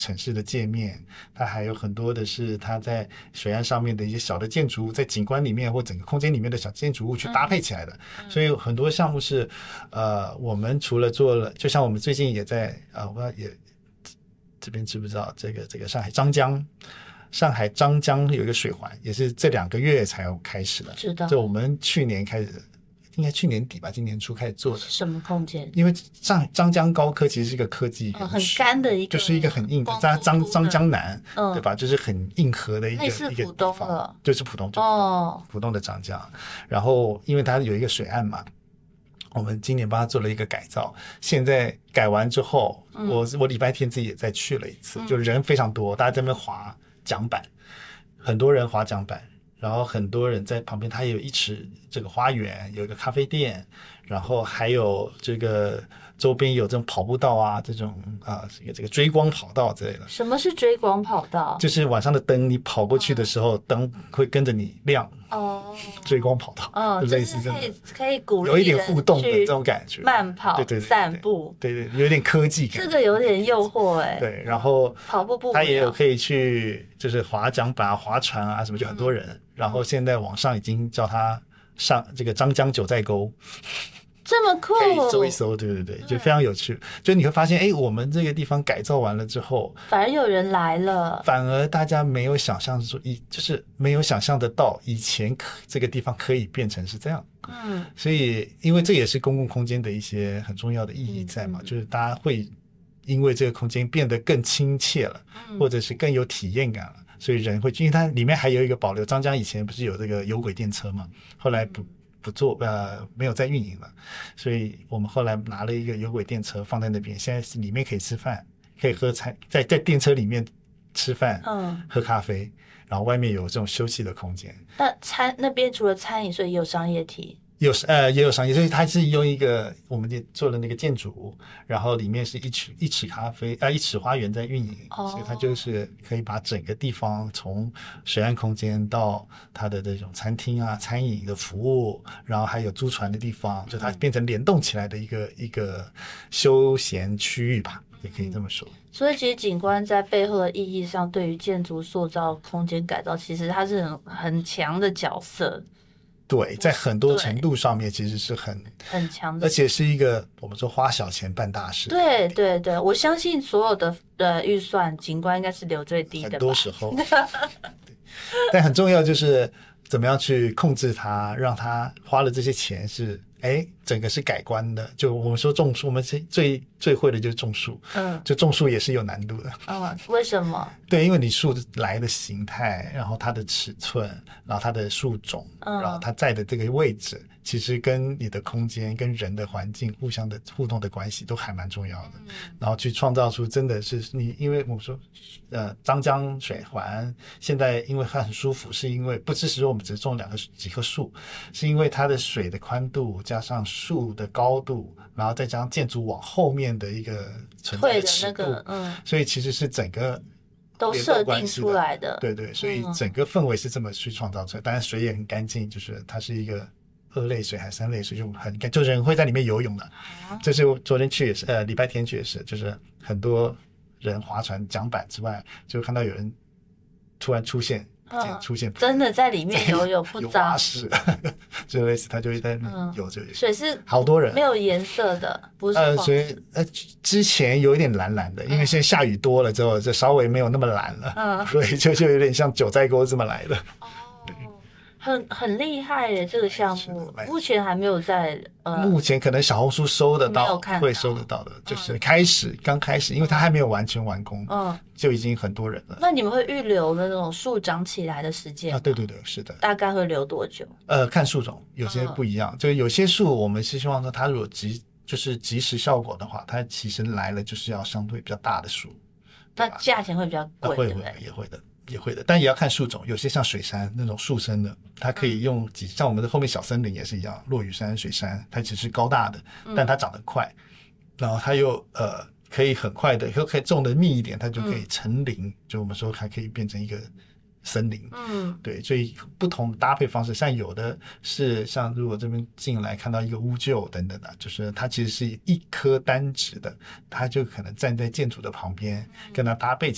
城市的界面，它还有很多的是它在水岸上面的一些小的建筑物，在景观里面或整个空间里面的小建筑物去搭配起来的。所以有很多项目是我们除了做了，就像我们最近也在我不知道也这边知不知道这个上海张江有一个水环，也是这2个月才有开始的。 知道， 就我们去年开始，应该去年底吧，今年初开始做的。 什么空间？ 因为张江高科其实是一个科技园区， 很干的一个， 就是一个很硬的张江南，对吧？就是很硬核的一个地方，就是浦东浦东的张江。然后因为它有一个水岸嘛，我们今年帮他做了一个改造，现在改完之后，我礼拜天自己也再去了一次，就人非常多，大家在那边滑桨板，很多人滑桨板，然后很多人在旁边，它有一池这个花园，有一个咖啡店，然后还有这个周边有这种跑步道啊，这种这个追光跑道之类的。 什么是追光跑道？ 就是晚上的灯，你跑过去的时候，灯会跟着你亮。追光跑道，类似这种， 可以鼓励有一点互动的这种感觉， 慢跑、对散步， 对，有点科技感， 这个有点诱惑对，然后跑步不， 他也有可以去，就是划桨板、划船啊什么，就很多人。然后现在网上已经叫他上这个张江九寨沟。 这么酷， 可以搜一搜，对，就非常有趣。就你会发现，我们这个地方改造完了之后， 反而有人来了， 反而大家没有想象说，就是没有想象得到以前这个地方可以变成是这样。所以因为这也是公共空间的一些很重要的意义在嘛，就是大家会因为这个空间变得更亲切了，或者是更有体验感了，所以人会，因为它里面还有一个保留，张江以前不是有这个有轨电车嘛，后来不做没有再运营了，所以我们后来拿了一个有轨电车放在那边，现在是里面可以吃饭，可以喝餐，在电车里面吃饭，喝咖啡，然后外面有这种休息的空间。 那边除了餐饮，所以也有商业体。 也有商业，所以它是用一个我们做的那个建筑，然后里面是一尺咖啡一尺花园在运营，所以它就是可以把整个地方从水岸空间到它的这种餐厅啊、餐饮的服务，然后还有租船的地方，就它变成联动起来的一个休闲区域吧，也可以这么说。 所以其实景观在背后的意义上，对于建筑塑造、空间改造，其实它是很强的角色。 对，在很多程度上面其实是很强的， 而且是一个我们说花小钱办大事。 对，我相信所有的预算景观应该是留最低的吧， 很多时候但很重要就是怎么样去控制它，让它花了这些钱是整个是改观的。就我们说种树，我们最会的就是种树，就种树也是有难度的。 为什么？ 对，因为你树来的形态，然后它的尺寸，然后它的树种，然后它在的这个位置，其实跟你的空间跟人的环境互相的互动的关系都还蛮重要的。然后去创造出真的是你，因为我们说张江水环现在因为它很舒服，是因为不只是说我们只是种几棵树，是因为它的水的宽度加上树的高度，然后再加上建筑往后面的一个存在的尺度，所以其实是整个都设定出来的。 对，所以整个氛围是这么去创造出来。当然水也很干净，就是它是一个2类水还是3类水，就人会在里面游泳的。这是昨天去也是礼拜天去也是，就是很多人划船桨板之外，就看到有人突然出现真的在里面游泳，不脏， 有蛙式就类似，他就会在游着。 水是好多人， 没有颜色的，不是水之前有一点蓝蓝的，因为现在下雨多了之后，就稍微没有那么蓝了，所以就有点像九寨沟这么来的。 很厉害耶，这个项目目前还没有在目前可能小红书收得到，会收得到的，就是刚开始，因为它还没有完全完工，就已经很多人了。 那你们会预留那种树长起来的时间吗？ 对，是的。 大概会留多久？ 看树种，有些不一样，就有些树我们是希望说它如果就是即时效果的话，它其实来了就是要相对比较大的树， 那价钱会比较贵，对不对？ 也会的，但也要看树种。有些像水杉那种树生的，它可以用像我们的后面小森林也是一样，落羽杉、水杉，它只是高大的，但它长得快，然后它又可以很快的，又可以种的密一点，它就可以成林，就我们说还可以变成一个森林。对，所以不同的搭配方式，像有的是像如果这边进来看到一个乌桕等等的，就是它其实是一棵单植的，它就可能站在建筑的旁边，跟它搭配起来。